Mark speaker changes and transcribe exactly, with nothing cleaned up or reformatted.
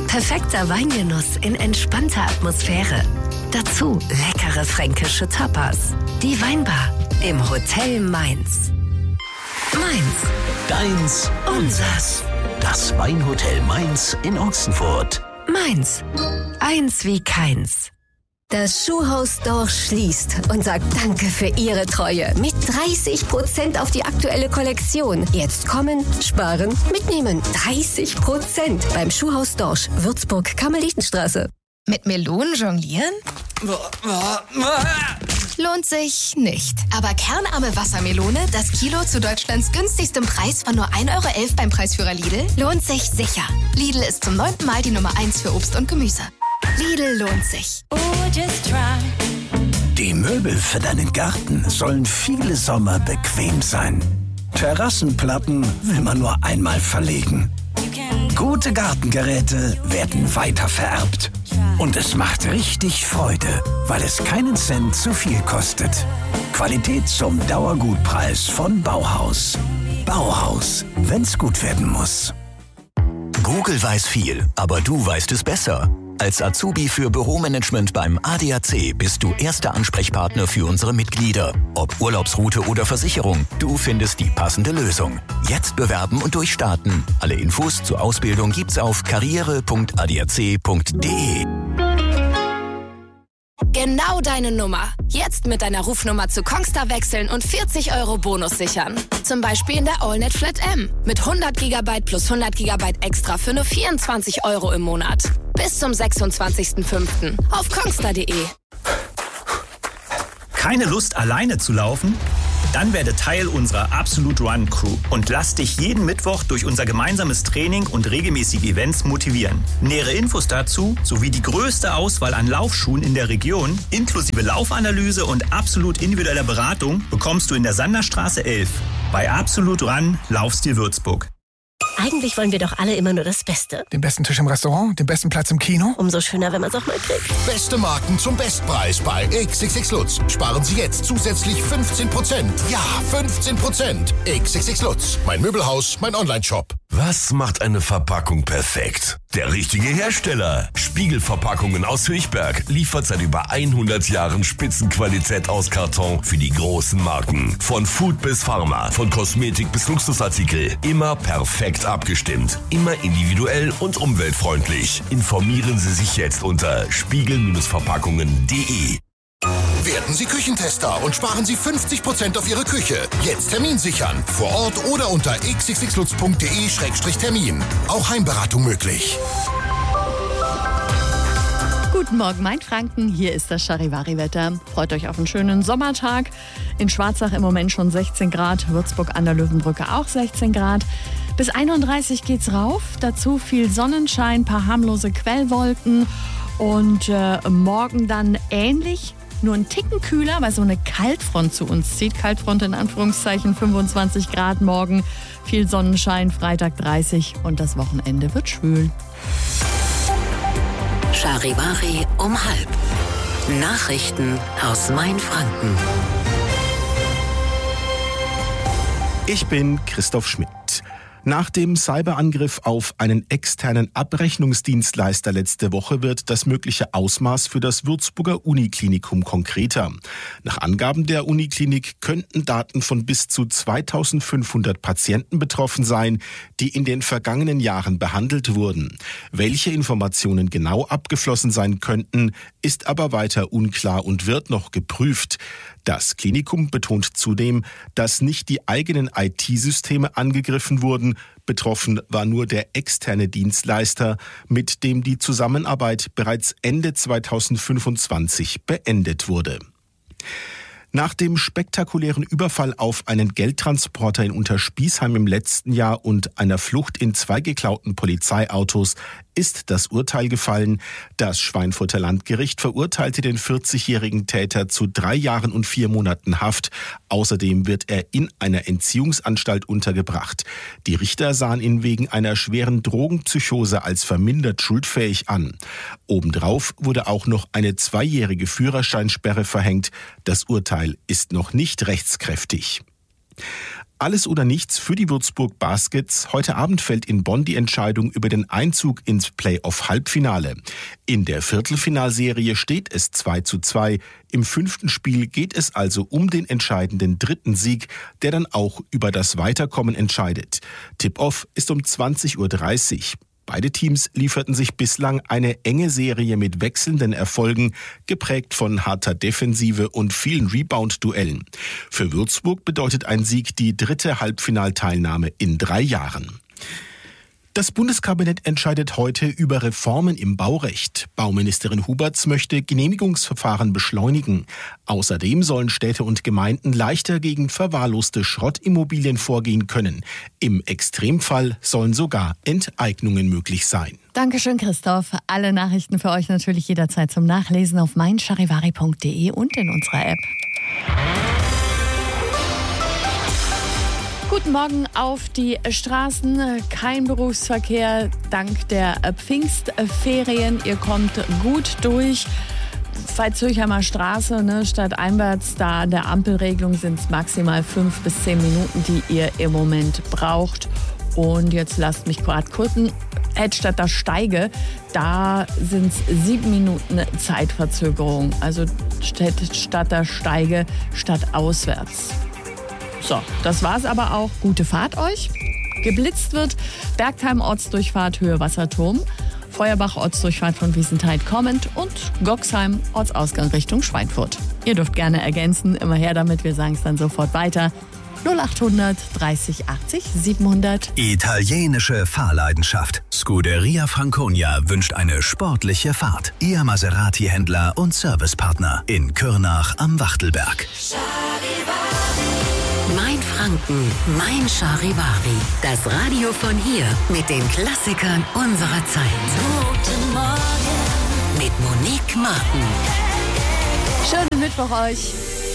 Speaker 1: Perfekter Weingenuss in entspannter Atmosphäre. Dazu leckere fränkische Tapas. Die Weinbar im Hotel Mainz. Mainz.
Speaker 2: Deins, unsers. Das Weinhotel Mainz in Ochsenfurt.
Speaker 1: Mainz. Eins wie keins. Das Schuhhaus Dorsch schließt und sagt Danke für Ihre Treue. Mit dreißig Prozent auf die aktuelle Kollektion. Jetzt kommen, sparen, mitnehmen. dreißig Prozent beim Schuhhaus Dorsch, Würzburg, Karmelitenstraße.
Speaker 3: Mit Melonen jonglieren? Lohnt sich nicht. Aber kernarme Wassermelone, das Kilo zu Deutschlands günstigstem Preis von nur ein Euro elf beim Preisführer Lidl, lohnt sich sicher. Lidl ist zum neunten Mal die Nummer eins für Obst und Gemüse. Lidl lohnt sich.
Speaker 2: Die Möbel für deinen Garten sollen viele Sommer bequem sein. Terrassenplatten will man nur einmal verlegen. Gute Gartengeräte werden weitervererbt. Und es macht richtig Freude, weil es keinen Cent zu viel kostet. Qualität zum Dauergutpreis von Bauhaus. Bauhaus, wenn's gut werden muss.
Speaker 4: Google weiß viel, aber du weißt es besser. Als Azubi für Büromanagement beim A D A C bist du erster Ansprechpartner für unsere Mitglieder. Ob Urlaubsroute oder Versicherung, du findest die passende Lösung. Jetzt bewerben und durchstarten. Alle Infos zur Ausbildung gibt's auf karriere punkt a d a c punkt d e.
Speaker 1: Genau deine Nummer. Jetzt mit deiner Rufnummer zu Kongstar wechseln und vierzig Euro Bonus sichern. Zum Beispiel in der AllNet Flat M. Mit hundert Gigabyte plus hundert Gigabyte extra für nur vierundzwanzig Euro im Monat. Bis zum sechsundzwanzigsten fünften auf kongstar punkt d e.
Speaker 5: Keine Lust, alleine zu laufen? Dann werde Teil unserer Absolute Run Crew und lass dich jeden Mittwoch durch unser gemeinsames Training und regelmäßige Events motivieren. Nähere Infos dazu sowie die größte Auswahl an Laufschuhen in der Region, inklusive Laufanalyse und absolut individueller Beratung, bekommst du in der Sanderstraße elf bei Absolute Run Laufstil Würzburg.
Speaker 6: Eigentlich wollen wir doch alle immer nur das Beste.
Speaker 7: Den besten Tisch im Restaurant, den besten Platz im Kino.
Speaker 6: Umso schöner, wenn man es auch mal kriegt.
Speaker 8: Beste Marken zum Bestpreis bei X X X Lutz. Sparen Sie jetzt zusätzlich fünfzehn Prozent. Ja, fünfzehn Prozent. X X X Lutz. Mein Möbelhaus, mein Onlineshop.
Speaker 9: Was macht eine Verpackung perfekt? Der richtige Hersteller. Spiegelverpackungen aus Höchberg liefert seit über hundert Jahren Spitzenqualität aus Karton für die großen Marken. Von Food bis Pharma, von Kosmetik bis Luxusartikel. Immer perfekt abgestimmt. Immer individuell und umweltfreundlich. Informieren Sie sich jetzt unter spiegel verpackungen punkt d e.
Speaker 8: Werden Sie Küchentester und sparen Sie fünfzig Prozent auf Ihre Küche. Jetzt Termin sichern. Vor Ort oder unter x x x lutz punkt d e Schrägstrich Termin. Auch Heimberatung möglich.
Speaker 10: Guten Morgen, Mainfranken. Hier ist das Charivari-Wetter. Freut euch auf einen schönen Sommertag. In Schwarzach im Moment schon sechzehn Grad, Würzburg an der Löwenbrücke auch sechzehn Grad. Bis einunddreißig geht's rauf. Dazu viel Sonnenschein, paar harmlose Quellwolken. Und äh, morgen dann ähnlich, nur ein Ticken kühler, weil so eine Kaltfront zu uns zieht. Kaltfront in Anführungszeichen, fünfundzwanzig Grad morgen. Viel Sonnenschein, Freitag dreißig und das Wochenende wird schwül.
Speaker 1: Charivari um halb. Nachrichten aus Mainfranken.
Speaker 11: Ich bin Christoph Schmidt. Nach dem Cyberangriff auf einen externen Abrechnungsdienstleister letzte Woche wird das mögliche Ausmaß für das Würzburger Uniklinikum konkreter. Nach Angaben der Uniklinik könnten Daten von bis zu zweitausendfünfhundert Patienten betroffen sein, die in den vergangenen Jahren behandelt wurden. Welche Informationen genau abgeflossen sein könnten, ist aber weiter unklar und wird noch geprüft. Das Klinikum betont zudem, dass nicht die eigenen I T-Systeme angegriffen wurden. Betroffen war nur der externe Dienstleister, mit dem die Zusammenarbeit bereits Ende zweitausendfünfundzwanzig beendet wurde. Nach dem spektakulären Überfall auf einen Geldtransporter in Unterspießheim im letzten Jahr und einer Flucht in zwei geklauten Polizeiautos ist das Urteil gefallen. Das Schweinfurter Landgericht verurteilte den vierzigjährigen Täter zu drei Jahren und vier Monaten Haft. Außerdem wird er in einer Entziehungsanstalt untergebracht. Die Richter sahen ihn wegen einer schweren Drogenpsychose als vermindert schuldfähig an. Obendrauf wurde auch noch eine zweijährige Führerscheinsperre verhängt. Das Urteil ist noch nicht rechtskräftig. Alles oder nichts für die Würzburg Baskets. Heute Abend fällt in Bonn die Entscheidung über den Einzug ins Playoff-Halbfinale. In der Viertelfinalserie steht es zwei zu zwei. Im fünften Spiel geht es also um den entscheidenden dritten Sieg, der dann auch über das Weiterkommen entscheidet. Tip-Off ist um zwanzig Uhr dreißig. Beide Teams lieferten sich bislang eine enge Serie mit wechselnden Erfolgen, geprägt von harter Defensive und vielen Rebound-Duellen. Für Würzburg bedeutet ein Sieg die dritte Halbfinalteilnahme in drei Jahren. Das Bundeskabinett entscheidet heute über Reformen im Baurecht. Bauministerin Huberts möchte Genehmigungsverfahren beschleunigen. Außerdem sollen Städte und Gemeinden leichter gegen verwahrloste Schrottimmobilien vorgehen können. Im Extremfall sollen sogar Enteignungen möglich sein.
Speaker 10: Dankeschön, Christoph. Alle Nachrichten für euch natürlich jederzeit zum Nachlesen auf mein charivari punkt de und in unserer App. Guten Morgen auf die Straßen. Kein Berufsverkehr dank der Pfingstferien. Ihr kommt gut durch. Veitshöchheimer Straße, ne, stadteinwärts, da an der Ampelregelung sind es maximal fünf bis zehn Minuten, die ihr im Moment braucht. Und jetzt lasst mich gerade gucken. Hedstadter Steige, da sind es sieben Minuten Zeitverzögerung. Also Hedstadter Steige statt auswärts. So, das war's aber auch. Gute Fahrt euch. Geblitzt wird Bergheim Ortsdurchfahrt Höhe Wasserturm, Feuerbach Ortsdurchfahrt von Wiesenthal kommend und Goxheim Ortsausgang Richtung Schweinfurt. Ihr dürft gerne ergänzen, immer her damit, wir sagen es dann sofort weiter. null achthundert dreißig achtzig siebenhundert.
Speaker 4: Italienische Fahrleidenschaft. Scuderia Franconia wünscht eine sportliche Fahrt. Ihr Maserati-Händler und Servicepartner in Kürnach am Wachtelberg.
Speaker 1: Mein Franken, mein Charivari. Das Radio von hier mit den Klassikern unserer Zeit. Guten Morgen mit Monique Martin.
Speaker 10: Schönen Mittwoch euch.